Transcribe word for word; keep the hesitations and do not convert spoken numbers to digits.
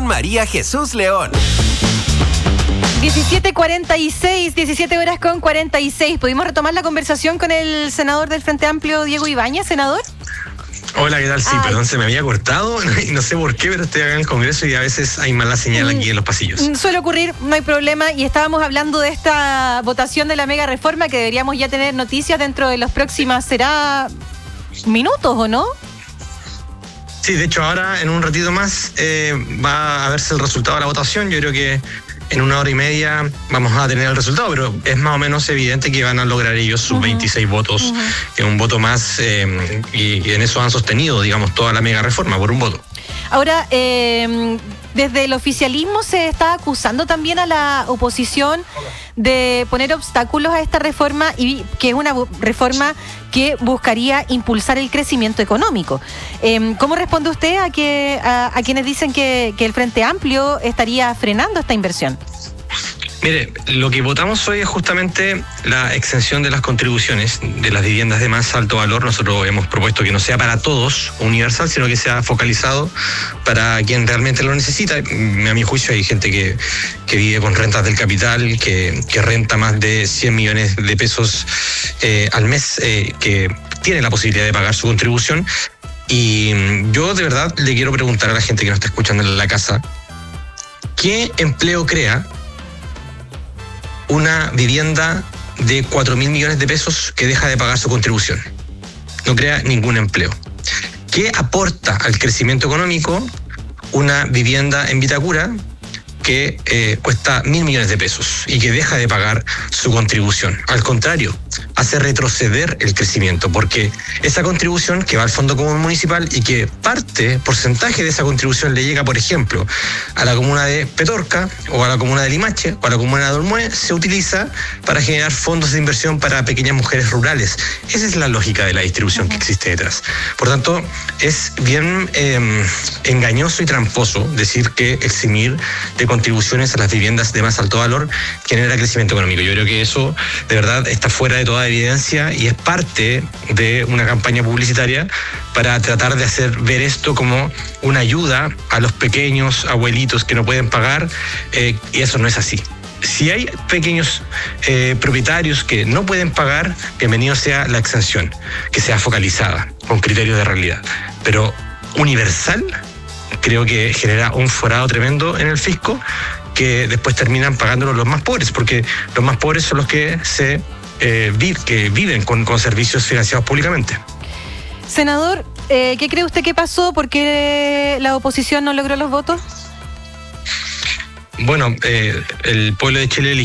con María Jesús León. diecisiete cuarenta y seis, diecisiete horas con cuarenta y seis. ¿Pudimos retomar la conversación con el senador del Frente Amplio, Diego Ibáñez, senador? Hola, ¿qué tal? Sí, Ay. perdón, se me había cortado y no sé por qué, pero estoy acá en el Congreso y a veces hay mala señal aquí en los pasillos. Suele ocurrir, no hay problema. Y estábamos hablando de esta votación de la mega reforma que deberíamos ya tener noticias dentro de los próximos, ¿será minutos o no? Sí, de hecho ahora en un ratito más eh, va a verse el resultado de la votación. Yo creo que en una hora y media vamos a tener el resultado, pero es más o menos evidente que van a lograr ellos sus uh-huh. veintiséis votos, uh-huh. que es un voto más, eh, y, y en eso han sostenido, digamos, toda la mega reforma por un voto. Ahora, eh, desde el oficialismo se está acusando también a la oposición de poner obstáculos a esta reforma, y que es una reforma que buscaría impulsar el crecimiento económico. Eh, ¿Cómo responde usted a que a, a quienes dicen que, que el Frente Amplio estaría frenando esta inversión? Mire, lo que votamos hoy es justamente la exención de las contribuciones de las viviendas de más alto valor. Nosotros hemos propuesto que no sea para todos universal, sino que sea focalizado para quien realmente lo necesita. A mi juicio hay gente que, que vive con rentas del capital, que, que renta más de cien millones de pesos eh, al mes, eh, que tiene la posibilidad de pagar su contribución. Y yo de verdad le quiero preguntar a la gente que nos está escuchando en la casa, ¿qué empleo crea una vivienda de cuatro mil millones de pesos que deja de pagar su contribución? No crea ningún empleo. ¿Qué aporta al crecimiento económico una vivienda en Vitacura que eh, cuesta mil millones de pesos y que deja de pagar su contribución? Al contrario, hace retroceder el crecimiento, porque esa contribución que va al Fondo Común Municipal y que parte, porcentaje de esa contribución le llega, por ejemplo, a la comuna de Petorca o a la comuna de Limache o a la comuna de Olmué, se utiliza para generar fondos de inversión para pequeñas mujeres rurales. Esa es la lógica de la distribución que existe detrás. Por tanto, es bien eh, engañoso y tramposo decir que eximir de contribuciones a las viviendas de más alto valor genera crecimiento económico. Yo creo que eso de verdad está fuera de toda evidencia y es parte de una campaña publicitaria para tratar de hacer ver esto como una ayuda a los pequeños abuelitos que no pueden pagar, eh, y eso no es así. Si hay pequeños eh, propietarios que no pueden pagar, bienvenido sea la exención, que sea focalizada, con criterios de realidad. Pero universal, creo que genera un forado tremendo en el fisco, que después terminan pagándolo los más pobres, porque los más pobres son los que se eh, viv, que viven con, con servicios financiados públicamente. Senador, eh, ¿qué cree usted que pasó? ¿Por qué la oposición no logró los votos? Bueno, eh, el pueblo de Chile